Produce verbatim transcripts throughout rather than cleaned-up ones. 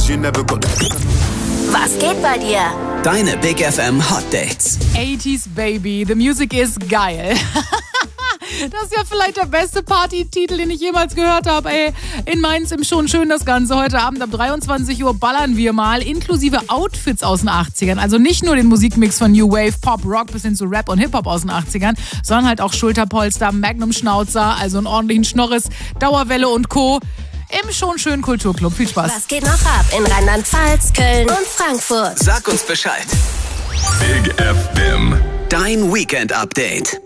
you never got. Was geht bei dir? Deine Big F M Hot Dates. eighties Baby, the music is geil. Das ist ja vielleicht der beste Partytitel, den ich jemals gehört habe. Ey, in Mainz im Schon Schön das Ganze. Heute Abend ab dreiundzwanzig Uhr ballern wir mal, inklusive Outfits aus den achtzigern. Also nicht nur den Musikmix von New Wave, Pop, Rock bis hin zu Rap und Hip-Hop aus den achtzigern, sondern halt auch Schulterpolster, Magnum-Schnauzer, also einen ordentlichen Schnorris, Dauerwelle und Co. Im Schon Schön Kulturclub. Viel Spaß. Was geht noch ab in Rheinland-Pfalz, Köln und Frankfurt? Sag uns Bescheid. Big F M. Dein Weekend-Update.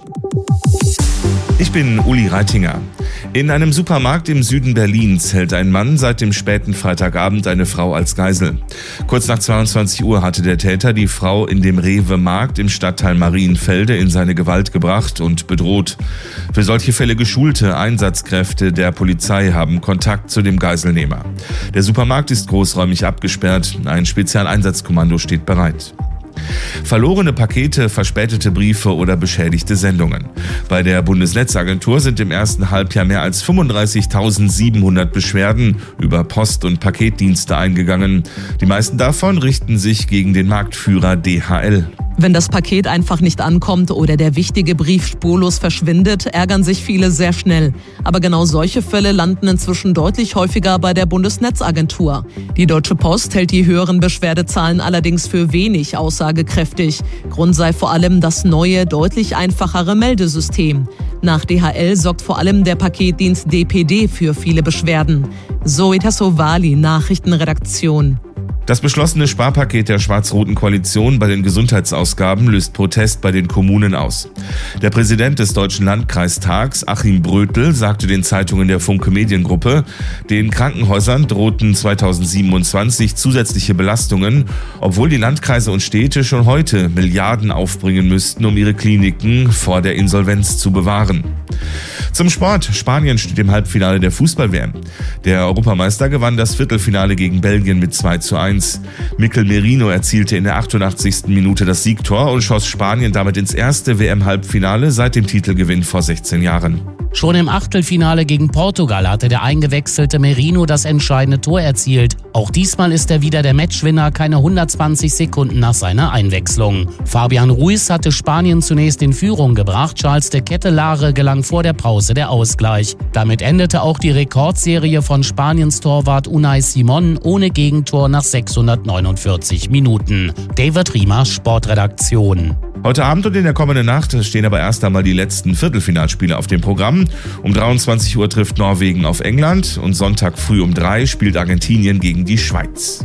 Ich bin Uli Reitinger. In einem Supermarkt im Süden Berlins hält ein Mann seit dem späten Freitagabend eine Frau als Geisel. Kurz nach zweiundzwanzig Uhr hatte der Täter die Frau in dem Rewe-Markt im Stadtteil Marienfelde in seine Gewalt gebracht und bedroht. Für solche Fälle geschulte Einsatzkräfte der Polizei haben Kontakt zu dem Geiselnehmer. Der Supermarkt ist großräumig abgesperrt, ein Spezialeinsatzkommando steht bereit. Verlorene Pakete, verspätete Briefe oder beschädigte Sendungen. Bei der Bundesnetzagentur sind im ersten Halbjahr mehr als fünfunddreißigtausendsiebenhundert Beschwerden über Post- und Paketdienste eingegangen. Die meisten davon richten sich gegen den Marktführer D H L. Wenn das Paket einfach nicht ankommt oder der wichtige Brief spurlos verschwindet, ärgern sich viele sehr schnell. Aber genau solche Fälle landen inzwischen deutlich häufiger bei der Bundesnetzagentur. Die Deutsche Post hält die höheren Beschwerdezahlen allerdings für wenig aussagekräftig. Grund sei vor allem das neue, deutlich einfachere Meldesystem. Nach D H L sorgt vor allem der Paketdienst D P D für viele Beschwerden. Zoe Tassovali, Nachrichtenredaktion. Das beschlossene Sparpaket der schwarz-roten Koalition bei den Gesundheitsausgaben löst Protest bei den Kommunen aus. Der Präsident des Deutschen Landkreistags, Achim Brötel, sagte den Zeitungen der Funke Mediengruppe, den Krankenhäusern drohten zweitausendsiebenundzwanzig zusätzliche Belastungen, obwohl die Landkreise und Städte schon heute Milliarden aufbringen müssten, um ihre Kliniken vor der Insolvenz zu bewahren. Zum Sport. Spanien steht im Halbfinale der Fußball-W M. Der Europameister gewann das Viertelfinale gegen Belgien mit zwei zu eins. Mikel Merino erzielte in der achtundachtzigsten Minute das Siegtor und schoss Spanien damit ins erste W M-Halbfinale seit dem Titelgewinn vor sechzehn Jahren. Schon im Achtelfinale gegen Portugal hatte der eingewechselte Merino das entscheidende Tor erzielt. Auch diesmal ist er wieder der Matchwinner, keine hundertzwanzig Sekunden nach seiner Einwechslung. Fabian Ruiz hatte Spanien zunächst in Führung gebracht, Charles de Kettelare gelang vor der Pause der Ausgleich. Damit endete auch die Rekordserie von Spaniens Torwart Unai Simon ohne Gegentor nach sechshundertneunundvierzig Minuten. David Riemer, Sportredaktion. Heute Abend und in der kommenden Nacht stehen aber erst einmal die letzten Viertelfinalspiele auf dem Programm. Um dreiundzwanzig Uhr trifft Norwegen auf England und Sonntag früh um drei spielt Argentinien gegen die Schweiz.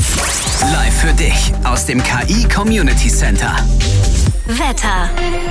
Live für dich aus dem K I Community Center. Wetter.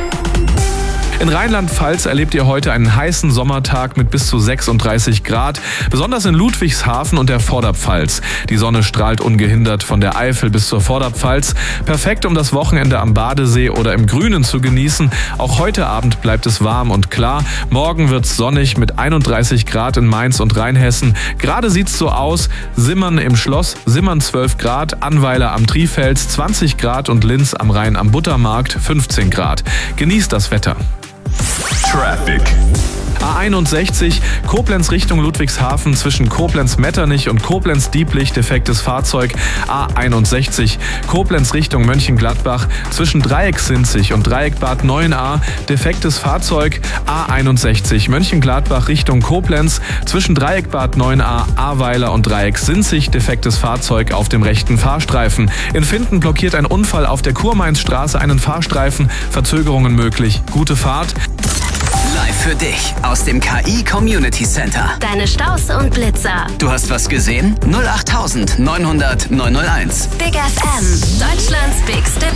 In Rheinland-Pfalz erlebt ihr heute einen heißen Sommertag mit bis zu sechsunddreißig Grad, besonders in Ludwigshafen und der Vorderpfalz. Die Sonne strahlt ungehindert von der Eifel bis zur Vorderpfalz. Perfekt, um das Wochenende am Badesee oder im Grünen zu genießen. Auch heute Abend bleibt es warm und klar. Morgen wird's sonnig mit einunddreißig Grad in Mainz und Rheinhessen. Gerade sieht's so aus. Simmern im Schloss, Simmern zwölf Grad, Annweiler am Trifels zwanzig Grad und Linz am Rhein am Buttermarkt fünfzehn Grad. Genießt das Wetter. Traffic. A einundsechzig, Koblenz Richtung Ludwigshafen zwischen Koblenz-Metternich und Koblenz-Dieblich, defektes Fahrzeug. A einundsechzig, Koblenz Richtung Mönchengladbach zwischen Dreieck-Sinzig und Dreieck-Bad Neuenahr, defektes Fahrzeug. A einundsechzig, Mönchengladbach Richtung Koblenz zwischen Dreieck-Bad Neuenahr, Ahrweiler und Dreieck-Sinzig, defektes Fahrzeug auf dem rechten Fahrstreifen. In Finden blockiert ein Unfall auf der Kurmainstraße einen Fahrstreifen, Verzögerungen möglich. Gute Fahrt. Live für dich aus dem K I Community Center. Deine Staus und Blitzer. Du hast was gesehen? null acht neunhundert neunhundert neunhunderteins. Big F M. Deutschlands bigste